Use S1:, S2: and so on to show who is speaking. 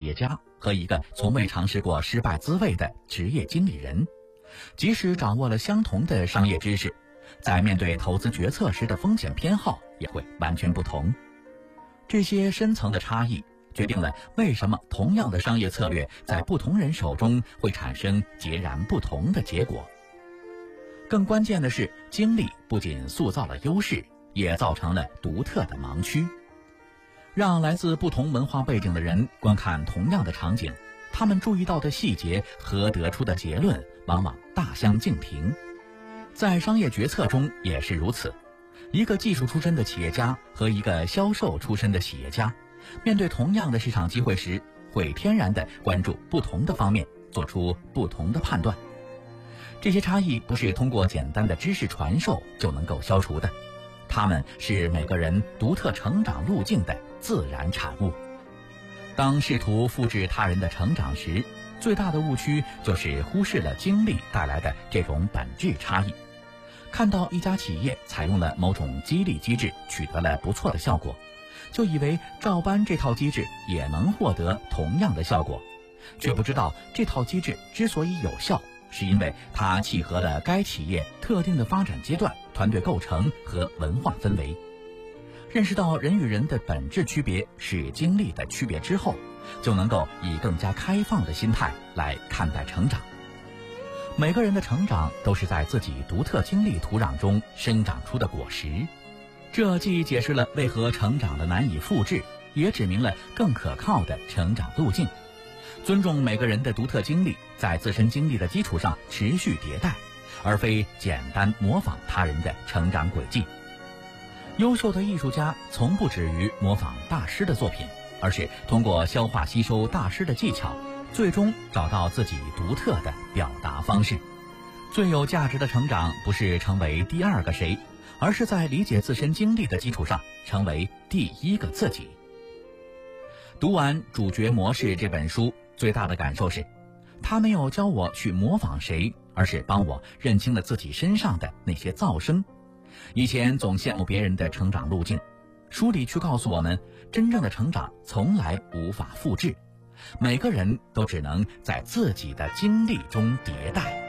S1: 业家和一个从未尝试过失败滋味的职业经理人，即使掌握了相同的商业知识，在面对投资决策时的风险偏好也会完全不同。这些深层的差异决定了为什么同样的商业策略在不同人手中会产生截然不同的结果。更关键的是，经历不仅塑造了优势，也造成了独特的盲区。让来自不同文化背景的人观看同样的场景，他们注意到的细节和得出的结论往往大相径庭。在商业决策中也是如此，一个技术出身的企业家和一个销售出身的企业家，面对同样的市场机会时，会天然地关注不同的方面，做出不同的判断。这些差异不是通过简单的知识传授就能够消除的，它们是每个人独特成长路径的自然产物。当试图复制他人的成长时，最大的误区就是忽视了经历带来的这种本质差异。看到一家企业采用了某种激励机制，取得了不错的效果，就以为照搬这套机制也能获得同样的效果，却不知道这套机制之所以有效，是因为它契合了该企业特定的发展阶段、团队构成和文化氛围。认识到人与人的本质区别是经历的区别之后，就能够以更加开放的心态来看待成长。每个人的成长都是在自己独特经历土壤中生长出的果实，这既解释了为何成长的难以复制，也指明了更可靠的成长路径。尊重每个人的独特经历，在自身经历的基础上持续迭代，而非简单模仿他人的成长轨迹。优秀的艺术家从不止于模仿大师的作品，而是通过消化吸收大师的技巧，最终找到自己独特的表达方式。最有价值的成长不是成为第二个谁，而是在理解自身经历的基础上成为第一个自己。读完《主角模式》这本书，最大的感受是，他没有教我去模仿谁，而是帮我认清了自己身上的那些噪声。以前总羡慕别人的成长路径，书里却告诉我们，真正的成长从来无法复制，每个人都只能在自己的经历中迭代。